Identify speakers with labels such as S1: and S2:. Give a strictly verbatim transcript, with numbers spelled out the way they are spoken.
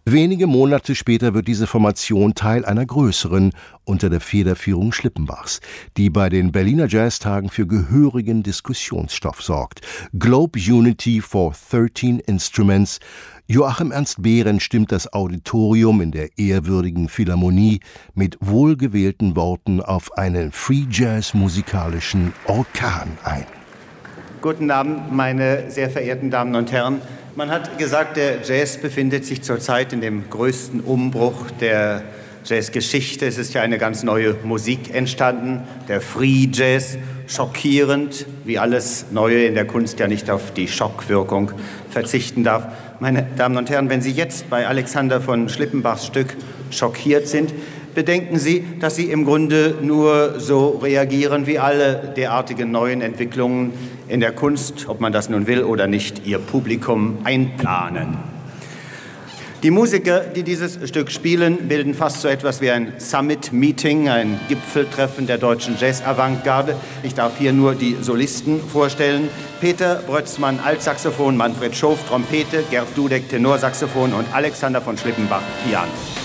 S1: Wenige Monate später wird diese Formation Teil einer größeren unter der Federführung Schlippenbachs, die bei den Berliner Jazztagen für gehörigen Diskussionsstoff sorgt. Globe Unity for thirteen Instruments. Joachim Ernst Behrens stimmt das Auditorium in der ehrwürdigen Philharmonie mit wohlgewählten Worten auf einen Free Jazz musikalischen Orkan ein.
S2: Guten Abend, meine sehr verehrten Damen und Herren. Man hat gesagt, der Jazz befindet sich zurzeit in dem größten Umbruch der Jazzgeschichte. Es ist ja eine ganz neue Musik entstanden, der Free Jazz, schockierend, wie alles Neue in der Kunst ja nicht auf die Schockwirkung verzichten darf. Meine Damen und Herren, wenn Sie jetzt bei Alexander von Schlippenbachs Stück schockiert sind, bedenken Sie, dass Sie im Grunde nur so reagieren wie alle derartigen neuen Entwicklungen in der Kunst, ob man das nun will oder nicht, ihr Publikum einplanen. Die Musiker, die dieses Stück spielen, bilden fast so etwas wie ein Summit-Meeting, ein Gipfeltreffen der deutschen Jazz-Avantgarde. Ich darf hier nur die Solisten vorstellen. Peter Brötzmann, Altsaxophon, Manfred Schof, Trompete, Gerd Dudek, Tenorsaxophon und Alexander von Schlippenbach, Piano.